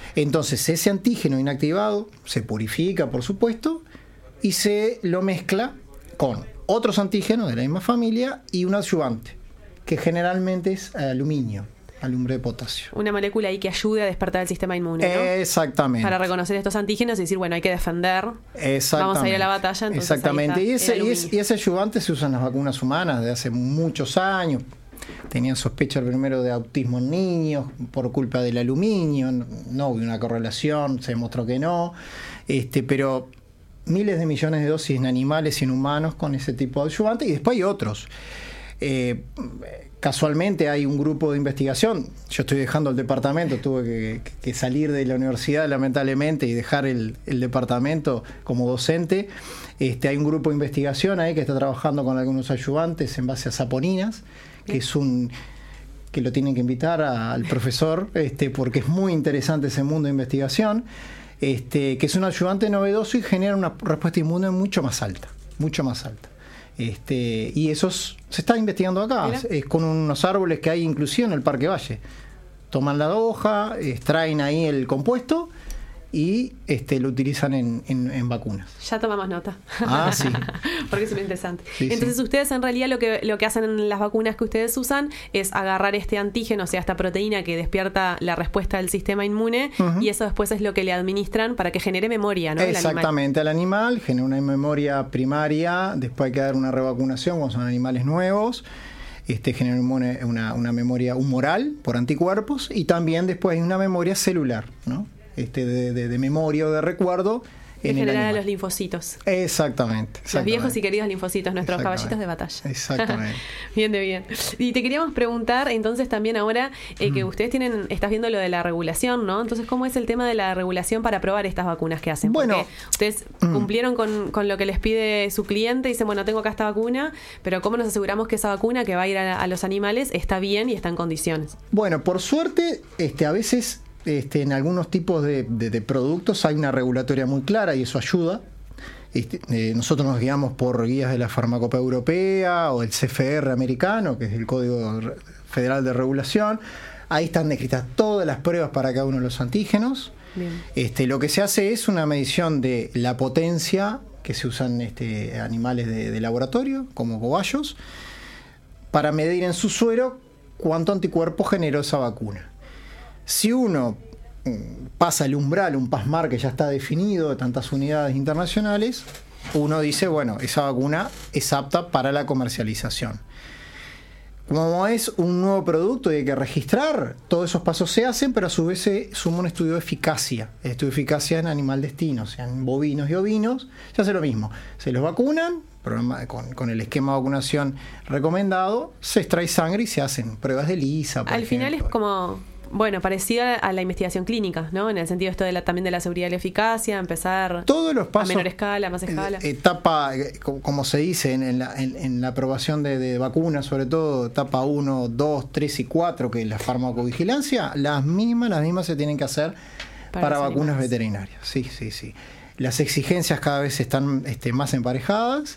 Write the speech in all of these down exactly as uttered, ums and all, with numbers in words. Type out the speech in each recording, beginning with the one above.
Entonces ese antígeno inactivado se purifica, por supuesto, y se lo mezcla con otros antígenos de la misma familia y un adyuvante, que generalmente es aluminio, alumbre de potasio. Una molécula ahí que ayude a despertar el sistema inmune, ¿no? Exactamente. Para reconocer estos antígenos y decir, bueno, hay que defender. Vamos a ir a la batalla. Entonces Exactamente. Y ese, y, ese, y ese adyuvante se usa en las vacunas humanas desde hace muchos años. Tenían sospecha primero de autismo en niños por culpa del aluminio. No hubo una correlación, se demostró que no. Este, pero miles de millones de dosis en animales y en humanos con ese tipo de adyuvante. Y después hay otros. Eh, casualmente hay un grupo de investigación. Yo estoy dejando el departamento, tuve que, que salir de la universidad lamentablemente y dejar el, el departamento como docente. Este, hay un grupo de investigación ahí que está trabajando con algunos adyuvantes en base a saponinas, que es un que lo tienen que invitar a, al profesor, este, porque es muy interesante ese mundo de investigación, este, que es un adyuvante novedoso y genera una respuesta inmune mucho más alta, mucho más alta. Este, y eso es, se está investigando acá. Mira. Es con unos árboles que hay inclusive en el Parque Valle. Toman la hoja, extraen ahí el compuesto y este, lo utilizan en, en, en vacunas. Ya tomamos nota. Ah, sí. Porque es muy interesante. Sí, Entonces sí. Ustedes en realidad lo que, lo que hacen en las vacunas que ustedes usan es agarrar este antígeno, o sea, esta proteína que despierta la respuesta del sistema inmune, uh-huh. y eso después es lo que le administran para que genere memoria, ¿no? Exactamente, al animal genera una memoria primaria, después hay que dar una revacunación cuando son animales nuevos. Este, genera una, una, una memoria humoral por anticuerpos y también después hay una memoria celular, ¿no? Este, de, de, de memoria o de recuerdo en general a los linfocitos. Exactamente, exactamente. Los viejos y queridos linfocitos, nuestros caballitos de batalla. Exactamente. Bien de bien. Y te queríamos preguntar entonces también ahora eh, que mm. ustedes tienen, estás viendo lo de la regulación, ¿no? Entonces, ¿cómo es el tema de la regulación para probar estas vacunas que hacen? Bueno, porque ustedes mm. cumplieron con, con lo que les pide su cliente y dicen, bueno, tengo acá esta vacuna, pero ¿cómo nos aseguramos que esa vacuna que va a ir a, a los animales está bien y está en condiciones? Bueno, por suerte, este, a veces Este, en algunos tipos de, de, de productos hay una regulatoria muy clara y eso ayuda. Este, eh, nosotros nos guiamos por guías de la Farmacopea Europea o el C F R americano, que es el Código Federal de Regulación. Ahí están descritas todas las pruebas para cada uno de los antígenos. Este, lo que se hace es una medición de la potencia que se usan este, animales de, de laboratorio, como cobayos, para medir en su suero cuánto anticuerpo generó esa vacuna. Si uno pasa el umbral, un PASMAR que ya está definido de tantas unidades internacionales, uno dice, bueno, esa vacuna es apta para la comercialización. Como es un nuevo producto y hay que registrar, todos esos pasos se hacen, pero a su vez se suma un estudio de eficacia. El estudio de eficacia en animal destino, o sea, en bovinos y ovinos, se hace lo mismo. Se los vacunan, programa, con, con el esquema de vacunación recomendado, se extrae sangre y se hacen pruebas de lisa. Al final es como... Bueno, parecida a la investigación clínica, ¿no? En el sentido esto de la, también de la seguridad y la eficacia, empezar todos los pasos, a menor escala, más escala. Etapa, como se dice en la, en, en la aprobación de, de vacunas, sobre todo etapa uno, dos, tres y cuatro, que es la farmacovigilancia, las mismas, las mismas se tienen que hacer para, para vacunas animales. veterinarias. Sí, sí, sí. Las exigencias cada vez están este, más emparejadas.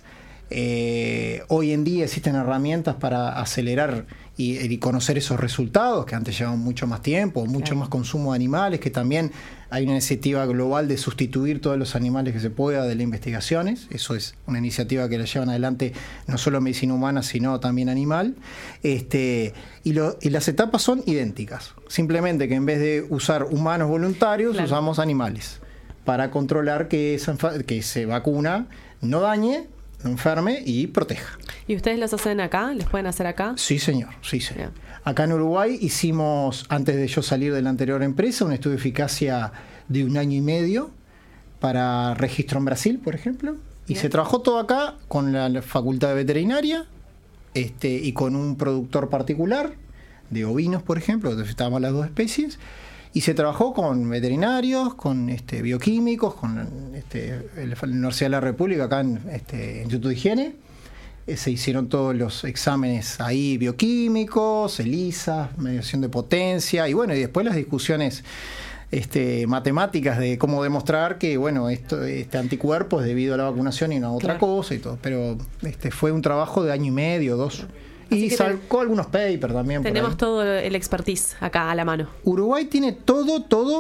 Eh, hoy en día existen herramientas para acelerar y, y conocer esos resultados que antes llevaban mucho más tiempo, mucho claro. más consumo de animales, que también hay una iniciativa global de sustituir todos los animales que se pueda de las investigaciones. Eso es una iniciativa que la llevan adelante no solo medicina humana sino también animal. Este, y, lo, y las etapas son idénticas, simplemente que en vez de usar humanos voluntarios claro. usamos animales para controlar que esa, que esa vacuna no dañe, no enferme y proteja. ¿Y ustedes los hacen acá? ¿Los pueden hacer acá? Sí, señor. Sí, señor. Acá en Uruguay hicimos, antes de yo salir de la anterior empresa, un estudio de eficacia de un año y medio para registro en Brasil, por ejemplo. Y Bien. se trabajó todo acá con la, la Facultad de Veterinaria este, y con un productor particular de ovinos, por ejemplo, donde estábamos las dos especies. Y se trabajó con veterinarios, con este, bioquímicos, con este, la Universidad de la República, acá en este, Instituto de Higiene. Eh, se hicieron todos los exámenes ahí bioquímicos, ELISA, medición de potencia, y bueno, y después las discusiones este, matemáticas de cómo demostrar que, bueno, esto, este anticuerpo es debido a la vacunación y no a otra claro. cosa y todo. Pero este, fue un trabajo de año y medio, dos. Y sacó ten- algunos papers también. Tenemos todo el expertise acá a la mano. Uruguay tiene todo, todo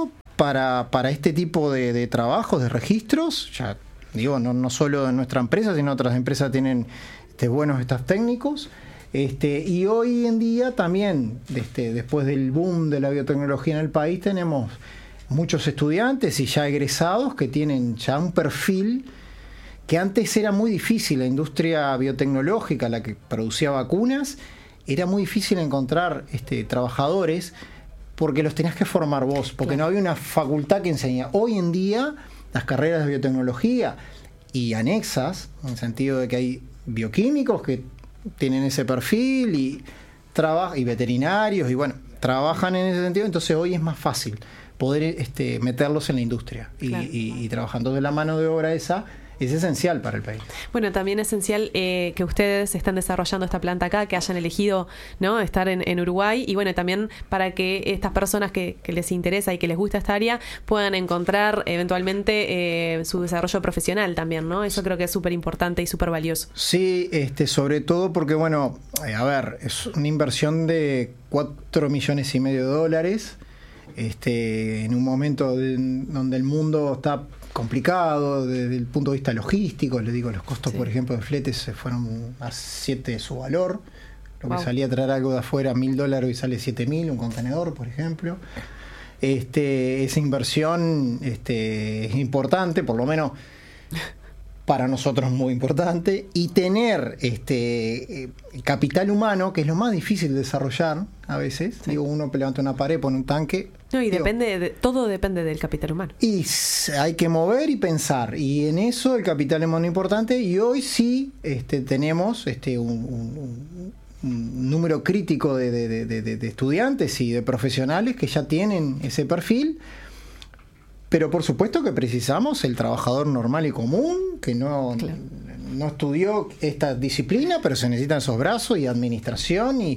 para, para este tipo de, de trabajos, de registros. Ya digo, no, no solo en nuestra empresa, sino otras empresas tienen este, buenos staff técnicos. Este, y hoy en día también, este, después del boom de la biotecnología en el país, tenemos muchos estudiantes y ya egresados que tienen ya un perfil que antes era muy difícil. La industria biotecnológica, la que producía vacunas, era muy difícil encontrar este, trabajadores porque los tenías que formar vos, porque claro, no había una facultad que enseña. Hoy en día, las carreras de biotecnología y anexas, en el sentido de que hay bioquímicos que tienen ese perfil y, traba- y veterinarios, y bueno, trabajan en ese sentido, entonces hoy es más fácil poder este, meterlos en la industria. Claro. y, y, y trabajando de la mano de obra esa, es esencial para el país. Bueno, también es esencial eh, que ustedes están desarrollando esta planta acá, que hayan elegido, ¿no?, estar en, en Uruguay, y bueno, también para que estas personas que, que les interesa y que les gusta esta área puedan encontrar eventualmente eh, su desarrollo profesional también, ¿no? Eso creo que es súper importante y súper valioso. Sí, este, sobre todo porque, bueno, eh, a ver, es una inversión de cuatro millones y medio de dólares, este, en un momento de, donde el mundo está complicado desde el punto de vista logístico. Les digo, los costos, sí, por ejemplo, de fletes se fueron a siete de su valor. Lo wow. que salía a traer algo de afuera, mil dólares, y sale siete mil, un contenedor, por ejemplo. Este, esa inversión este, es importante, por lo menos para nosotros muy importante, y tener este capital humano, que es lo más difícil de desarrollar a veces. Sí. Digo, uno levanta una pared, pone un tanque. No, y digo, depende de, todo depende del capital humano. Y hay que mover y pensar, y en eso el capital humano es importante, y hoy sí este, tenemos este, un, un, un número crítico de, de, de, de, de estudiantes y de profesionales que ya tienen ese perfil. Pero por supuesto que precisamos el trabajador normal y común, que no, claro, no estudió esta disciplina, pero se necesitan esos brazos y administración, y,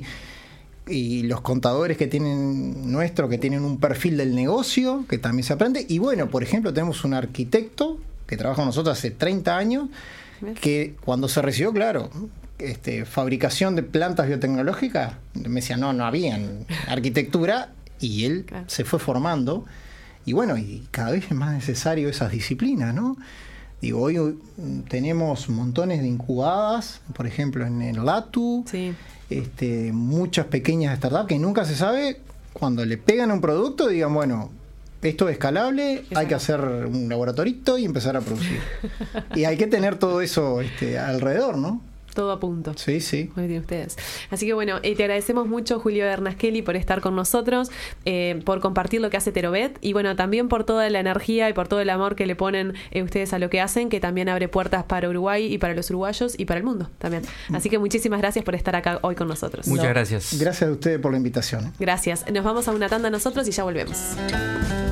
y los contadores que tienen nuestro, que tienen un perfil del negocio, que también se aprende. Y bueno, por ejemplo, tenemos un arquitecto que trabaja con nosotros hace treinta años, que cuando se recibió, claro, este, fabricación de plantas biotecnológicas, me decía, no, no había arquitectura, y él claro. se fue formando. Y bueno, y cada vez es más necesario esas disciplinas, ¿no? Digo, hoy tenemos montones de incubadas, por ejemplo, en el LATU, sí, este, muchas pequeñas startups que nunca se sabe, cuando le pegan un producto, digan, bueno, esto es escalable, exacto, hay que hacer un laboratorito y empezar a producir. Y hay que tener todo eso este, alrededor, ¿no? Todo a punto. Sí, sí. Muy bien, ustedes. Así que bueno, eh, te agradecemos mucho, Julio Ernasqueli, por estar con nosotros, eh, por compartir lo que hace Terobet, y bueno, también por toda la energía y por todo el amor que le ponen eh, ustedes a lo que hacen, que también abre puertas para Uruguay y para los uruguayos y para el mundo también. Así que muchísimas gracias por estar acá hoy con nosotros. Muchas no, gracias. Gracias a ustedes por la invitación. Gracias. Nos vamos a una tanda nosotros y ya volvemos.